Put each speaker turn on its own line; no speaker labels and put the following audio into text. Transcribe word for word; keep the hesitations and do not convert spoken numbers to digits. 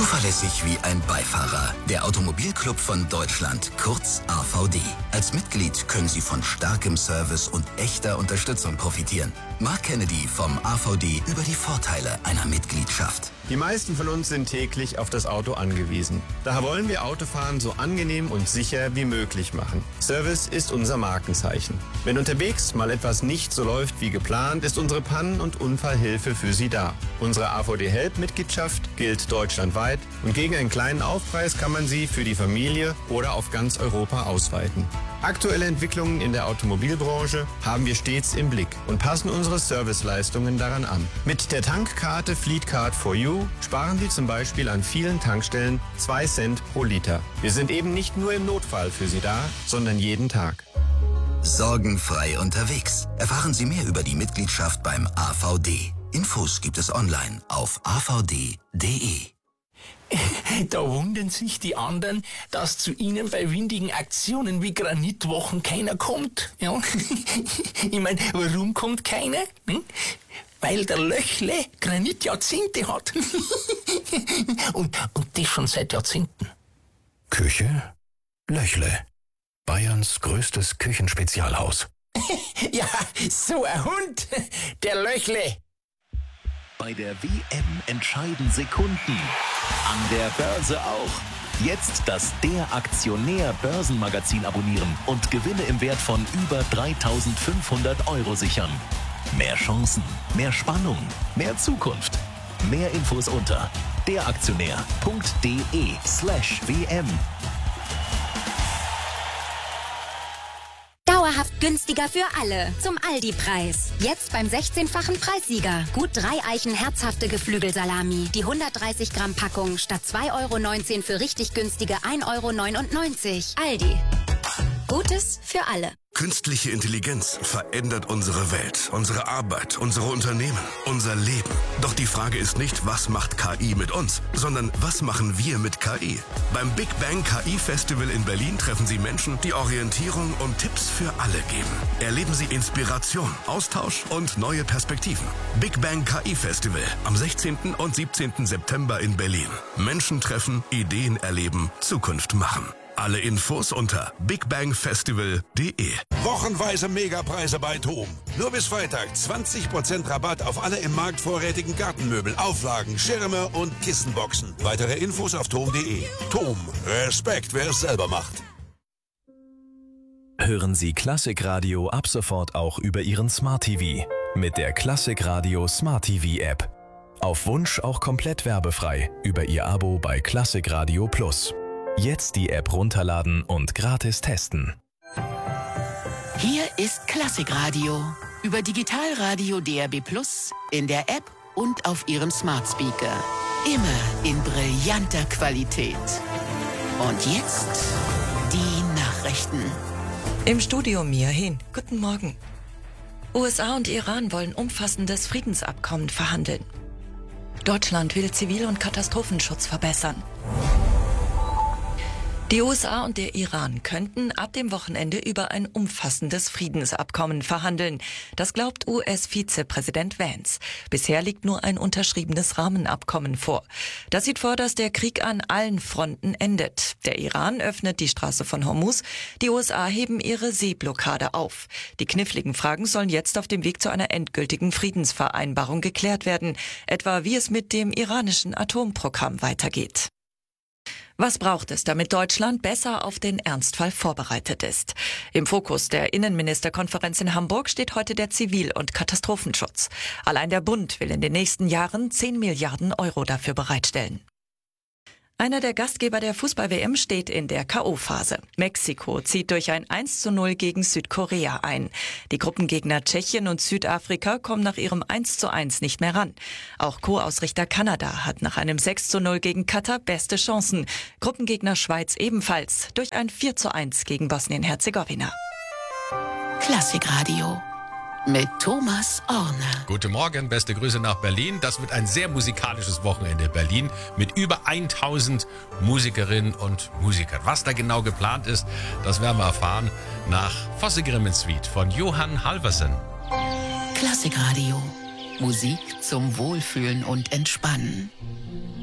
Zuverlässig wie ein Beifahrer. Der Automobilclub von Deutschland, kurz A V D. Als Mitglied können Sie von starkem Service und echter Unterstützung profitieren. Mark Kennedy vom A V D über die Vorteile einer Mitgliedschaft.
Die meisten von uns sind täglich auf das Auto angewiesen. Daher wollen wir Autofahren so angenehm und sicher wie möglich machen. Service ist unser Markenzeichen. Wenn unterwegs mal etwas nicht so läuft wie geplant, ist unsere Pannen- und Unfallhilfe für Sie da. Unsere A V D-Help-Mitgliedschaft gilt deutschlandweit und gegen einen kleinen Aufpreis kann man sie für die Familie oder auf ganz Europa ausweiten. Aktuelle Entwicklungen in der Automobilbranche haben wir stets im Blick und passen unsere Serviceleistungen daran an. Mit der Tankkarte Fleet Card for You sparen Sie zum Beispiel an vielen Tankstellen zwei Cent pro Liter. Wir sind eben nicht nur im Notfall für Sie da, sondern jeden Tag.
Sorgenfrei unterwegs. Erfahren Sie mehr über die Mitgliedschaft beim A V D. Infos gibt es online auf a v d punkt d e.
Da wundern sich die anderen, dass zu ihnen bei windigen Aktionen wie Granitwochen keiner kommt. Ja? Ich meine, warum kommt keiner? Hm? Weil der Löchle Granitjahrzehnte hat. und, und das schon seit Jahrzehnten.
Küche? Löchle. Bayerns größtes Küchenspezialhaus.
Ja, so ein Hund, der Löchle.
Bei der W M entscheiden Sekunden. An der Börse auch. Jetzt das Der Aktionär Börsenmagazin abonnieren und Gewinne im Wert von über dreitausendfünfhundert Euro sichern. Mehr Chancen, mehr Spannung, mehr Zukunft. Mehr Infos unter deraktionär.de slash WM.
Dauerhaft günstiger für alle. Zum Aldi-Preis. Jetzt beim sechzehnfachen Preissieger. Gut drei Eichen herzhafte Geflügelsalami. Die hundertdreißig Gramm Packung statt zwei Euro neunzehn für richtig günstige ein Euro neunundneunzig. Aldi. Gutes für alle.
Künstliche Intelligenz verändert unsere Welt, unsere Arbeit, unsere Unternehmen, unser Leben. Doch die Frage ist nicht, was macht K I mit uns, sondern was machen wir mit K I? Beim Big Bang K I Festival in Berlin treffen Sie Menschen, die Orientierung und Tipps für alle geben. Erleben Sie Inspiration, Austausch und neue Perspektiven. Big Bang K I Festival am sechzehnten und siebzehnten September in Berlin. Menschen treffen, Ideen erleben, Zukunft machen. Alle Infos unter big bang festival punkt d e.
Wochenweise Megapreise bei TOM. Nur bis Freitag zwanzig Prozent Rabatt auf alle im Markt vorrätigen Gartenmöbel, Auflagen, Schirme und Kissenboxen. Weitere Infos auf tom punkt d e. TOM. Respekt, wer es selber macht.
Hören Sie Klassikradio ab sofort auch über Ihren Smart T V. Mit der Klassikradio Smart T V App. Auf Wunsch auch komplett werbefrei über Ihr Abo bei Klassikradio Plus. Jetzt die App runterladen und gratis testen.
Hier ist Klassikradio über Digitalradio D R B Plus, in der App und auf Ihrem Smart Speaker. Immer in brillanter Qualität. Und jetzt die Nachrichten.
Im Studio Mia Hin. Guten Morgen. U S A und Iran wollen umfassendes Friedensabkommen verhandeln. Deutschland will Zivil- und Katastrophenschutz verbessern. Die U S A und der Iran könnten ab dem Wochenende über ein umfassendes Friedensabkommen verhandeln. Das glaubt U S-Vizepräsident Vance. Bisher liegt nur ein unterschriebenes Rahmenabkommen vor. Das sieht vor, dass der Krieg an allen Fronten endet. Der Iran öffnet die Straße von Hormuz. Die U S A heben ihre Seeblockade auf. Die kniffligen Fragen sollen jetzt auf dem Weg zu einer endgültigen Friedensvereinbarung geklärt werden. Etwa wie es mit dem iranischen Atomprogramm weitergeht. Was braucht es, damit Deutschland besser auf den Ernstfall vorbereitet ist? Im Fokus der Innenministerkonferenz in Hamburg steht heute der Zivil- und Katastrophenschutz. Allein der Bund will in den nächsten Jahren zehn Milliarden Euro dafür bereitstellen. Einer der Gastgeber der Fußball-W M steht in der K O-Phase. Mexiko zieht durch ein eins zu null gegen Südkorea ein. Die Gruppengegner Tschechien und Südafrika kommen nach ihrem eins zu eins nicht mehr ran. Auch Co-Ausrichter Kanada hat nach einem sechs zu null gegen Katar beste Chancen. Gruppengegner Schweiz ebenfalls durch ein vier zu eins gegen Bosnien-Herzegowina.
Klassikradio mit Thomas Orner.
Guten Morgen, beste Grüße nach Berlin. Das wird ein sehr musikalisches Wochenende in Berlin mit über tausend Musikerinnen und Musikern. Was da genau geplant ist, das werden wir erfahren nach Fosse Grimmen Suite von Johann Halversen.
Klassikradio. Musik zum Wohlfühlen und Entspannen.